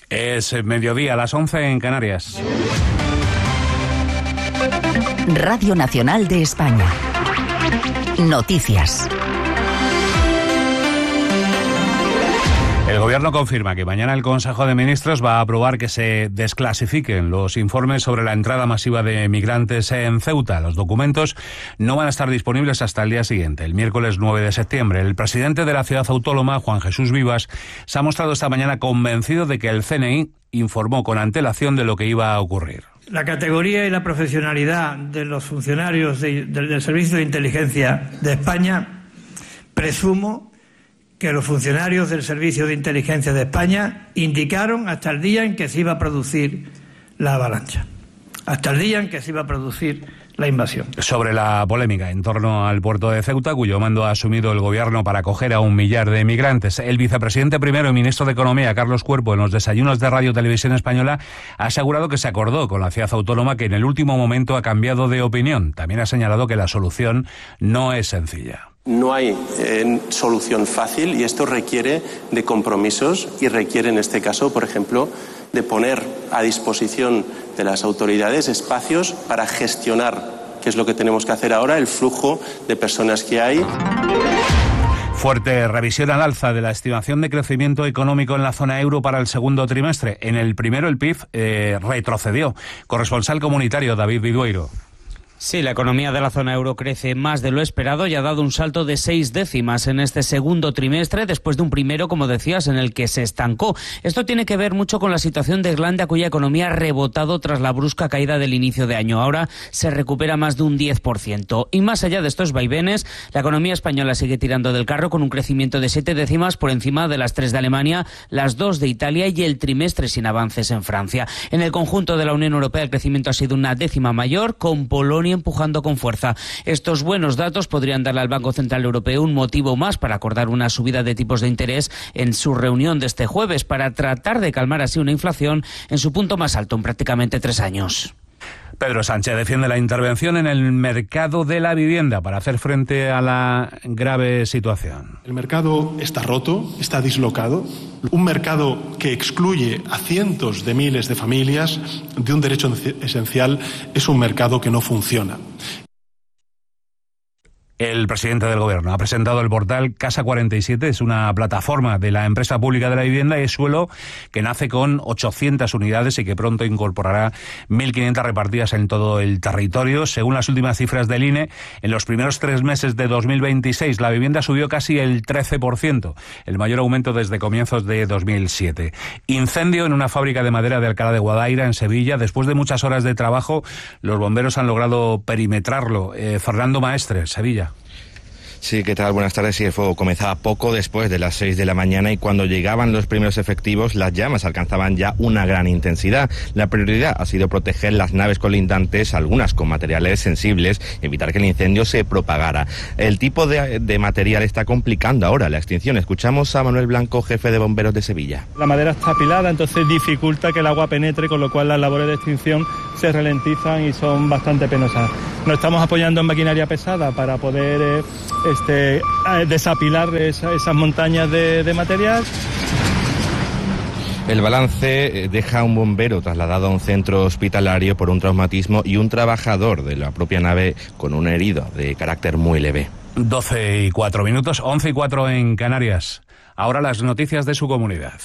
Es mediodía, a las 11 en Canarias. Radio Nacional de España. Noticias. El Gobierno confirma que mañana el Consejo de Ministros va a aprobar que se desclasifiquen los informes sobre la entrada masiva de migrantes en Ceuta. Los documentos no van a estar disponibles hasta el día siguiente, el miércoles 9 de septiembre. El presidente de la ciudad autónoma, Juan Jesús Vivas, se ha mostrado esta mañana convencido de que el CNI informó con antelación de lo que iba a ocurrir. La categoría y la profesionalidad de los funcionarios del Servicio de Inteligencia de España, presumo que los funcionarios del Servicio de Inteligencia de España indicaron hasta el día en que se iba a producir la avalancha, hasta el día en que se iba a producir la invasión. Sobre la polémica en torno al puerto de Ceuta, cuyo mando ha asumido el Gobierno para acoger a 1 millar de migrantes, el vicepresidente primero y ministro de Economía, Carlos Cuerpo, en los desayunos de Radio Televisión Española, ha asegurado que se acordó con la ciudad autónoma, que en el último momento ha cambiado de opinión. También ha señalado que la solución no es sencilla. No hay solución fácil y esto requiere de compromisos y requiere, en este caso, por ejemplo, de poner a disposición de las autoridades espacios para gestionar, que es lo que tenemos que hacer ahora, el flujo de personas que hay. Fuerte revisión al alza de la estimación de crecimiento económico en la zona euro para el segundo trimestre. En el primero el PIB retrocedió. Corresponsal comunitario David Vidueiro. Sí, la economía de la zona euro crece más de lo esperado y ha dado un salto de 6 décimas en este segundo trimestre, después de un primero, como decías, en el que se estancó. Esto tiene que ver mucho con la situación de Irlanda, cuya economía ha rebotado tras la brusca caída del inicio de año. Ahora se recupera más de un 10%. Y más allá de estos vaivenes, la economía española sigue tirando del carro con un crecimiento de 7 décimas por encima de las 3 de Alemania, las 2 de Italia y el trimestre sin avances en Francia. En el conjunto de la Unión Europea el crecimiento ha sido una décima mayor, con Polonia empujando con fuerza. Estos buenos datos podrían darle al Banco Central Europeo un motivo más para acordar una subida de tipos de interés en su reunión de este jueves, para tratar de calmar así una inflación en su punto más alto en prácticamente 3 años. Pedro Sánchez defiende la intervención en el mercado de la vivienda para hacer frente a la grave situación. El mercado está roto, está dislocado. Un mercado que excluye a cientos de miles de familias de un derecho esencial es un mercado que no funciona. El presidente del Gobierno ha presentado el portal Casa 47, es una plataforma de la empresa pública de la vivienda y suelo que nace con 800 unidades y que pronto incorporará 1.500 repartidas en todo el territorio. Según las últimas cifras del INE, en los primeros 3 meses de 2026 la vivienda subió casi el 13%, el mayor aumento desde comienzos de 2007. Incendio en una fábrica de madera de Alcalá de Guadaira, en Sevilla. Después de muchas horas de trabajo, los bomberos han logrado perimetrarlo. Fernando Maestre, Sevilla. Sí, ¿qué tal? Buenas tardes. Sí, el fuego comenzaba poco después de las 6 de la mañana y cuando llegaban los primeros efectivos, las llamas alcanzaban ya una gran intensidad. La prioridad ha sido proteger las naves colindantes, algunas con materiales sensibles, y evitar que el incendio se propagara. El tipo de material está complicando ahora la extinción. Escuchamos a Manuel Blanco, jefe de bomberos de Sevilla. La madera está apilada, entonces dificulta que el agua penetre, con lo cual las labores de extinción se ralentizan y son bastante penosas. Nos estamos apoyando en maquinaria pesada para poder desapilar esas montañas de material. El balance deja a un bombero trasladado a un centro hospitalario por un traumatismo y un trabajador de la propia nave con una herida de carácter muy leve. 12:04, 11:04 en Canarias. Ahora las noticias de su comunidad.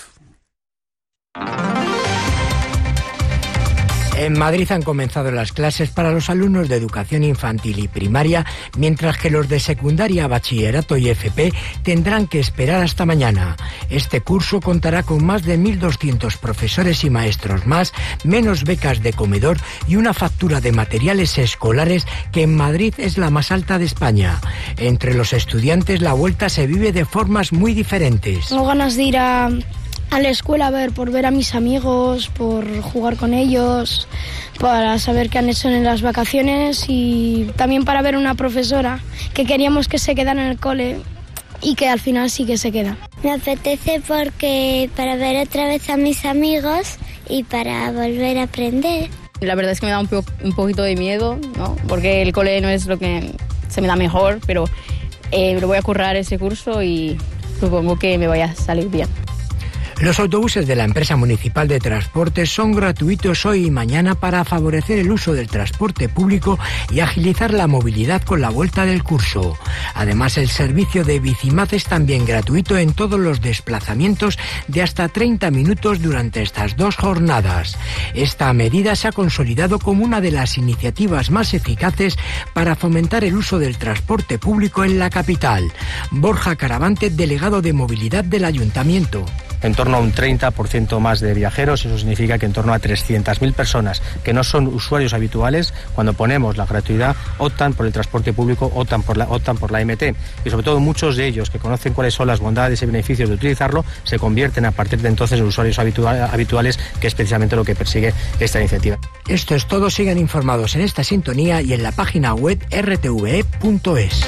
En Madrid han comenzado las clases para los alumnos de educación infantil y primaria, mientras que los de secundaria, bachillerato y FP tendrán que esperar hasta mañana. Este curso contará con más de 1.200 profesores y maestros más, menos becas de comedor y una factura de materiales escolares que en Madrid es la más alta de España. Entre los estudiantes la vuelta se vive de formas muy diferentes. Tengo ganas de ir a la escuela por ver a mis amigos, por jugar con ellos, para saber qué han hecho en las vacaciones y también para ver a una profesora que queríamos que se quedara en el cole y que al final sí que se queda. Me apetece porque para ver otra vez a mis amigos y para volver a aprender. La verdad es que me da un poquito de miedo, ¿no? Porque el cole no es lo que se me da mejor, pero lo voy a currar ese curso y supongo que me vaya a salir bien. Los autobuses de la empresa municipal de transporte son gratuitos hoy y mañana para favorecer el uso del transporte público y agilizar la movilidad con la vuelta del curso. Además, el servicio de Bicimad es también gratuito en todos los desplazamientos de hasta 30 minutos durante estas 2 jornadas. Esta medida se ha consolidado como una de las iniciativas más eficaces para fomentar el uso del transporte público en la capital. Borja Caravante, delegado de movilidad del Ayuntamiento. En torno a un 30% más de viajeros, eso significa que en torno a 300.000 personas que no son usuarios habituales, cuando ponemos la gratuidad, optan por el transporte público, optan por la MT. Y sobre todo muchos de ellos que conocen cuáles son las bondades y beneficios de utilizarlo, se convierten a partir de entonces en usuarios habituales, que es precisamente lo que persigue esta iniciativa. Esto es todo, sigan informados en esta sintonía y en la página web rtve.es.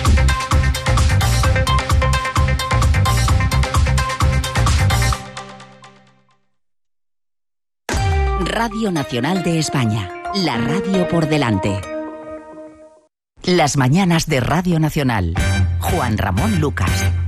Radio Nacional de España, la radio por delante. Las mañanas de Radio Nacional. Juan Ramón Lucas.